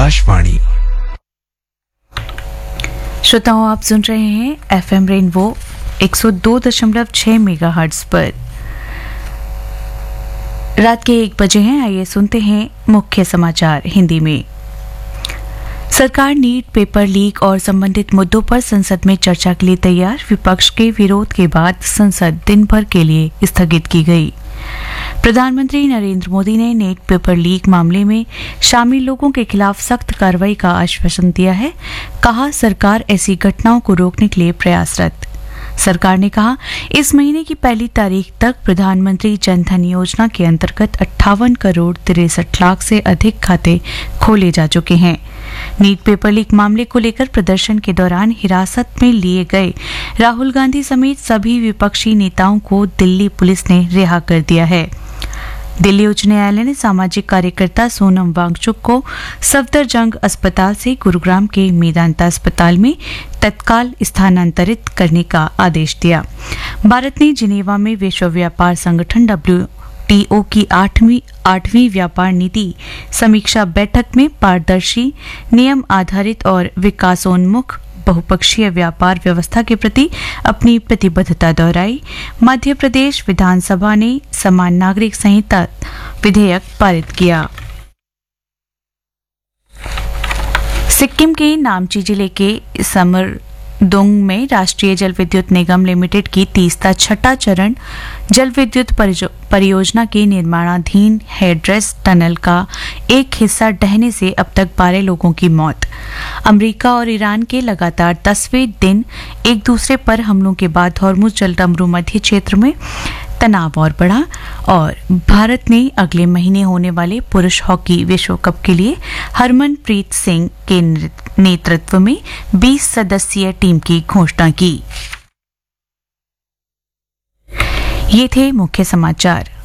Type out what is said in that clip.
आकाशवाणी। श्रोताओं, आप सुन रहे हैं एफएम रेनबो 102.6 मेगाहर्ट्ज पर। रात के 1 बजे हैं। आइए सुनते हैं मुख्य समाचार हिंदी में। सरकार नीट पेपर लीक और संबंधित मुद्दों पर संसद में चर्चा के लिए तैयार। विपक्ष के विरोध के बाद संसद दिन भर के लिए स्थगित की गई। प्रधानमंत्री नरेंद्र मोदी ने नीट पेपर लीक मामले में शामिल लोगों के खिलाफ सख्त कार्रवाई का आश्वासन दिया है। कहा, सरकार ऐसी घटनाओं को रोकने के लिए प्रयासरत। सरकार ने कहा, इस महीने की 1 तारीख तक प्रधानमंत्री जन धन योजना के अंतर्गत 58 करोड़ 63 लाख से अधिक खाते खोले जा चुके हैं। नीट पेपर लीक मामले को लेकर प्रदर्शन के दौरान हिरासत में लिए गए राहुल गांधी समेत सभी विपक्षी नेताओं को दिल्ली पुलिस ने रिहा कर दिया है। दिल्ली उच्च न्यायालय ने सामाजिक कार्यकर्ता सोनम वांगचुक को सफदरजंग अस्पताल से गुरुग्राम के मेदांता अस्पताल में तत्काल स्थानांतरित करने का आदेश दिया। भारत ने जिनेवा में विश्व व्यापार संगठन WTO की 8वीं व्यापार नीति समीक्षा बैठक में पारदर्शी, नियम आधारित और विकासोन्मुख बहुपक्षीय व्यापार व्यवस्था के प्रति अपनी प्रतिबद्धता दोहराई। मध्य प्रदेश विधानसभा ने समान नागरिक संहिता विधेयक पारित किया। सिक्किम के नामची जिले के समरदोंग में राष्ट्रीय जल विद्युत निगम लिमिटेड की 36वां चरण जल विद्युत परियोजना के निर्माणाधीन हेड्रेस टनल का एक हिस्सा ढहने से अब तक 12 लोगों की मौत। अमेरिका और ईरान के लगातार 10वें दिन एक दूसरे पर हमलों के बाद हॉर्मुज जलदमरू मध्य क्षेत्र में तनाव और बढ़ा और भारत ने अगले महीने होने वाले पुरुष हॉकी विश्व कप के लिए हरमनप्रीत सिंह के नेतृत्व में 20 सदस्यीय टीम की घोषणा की। ये थे मुख्य समाचार।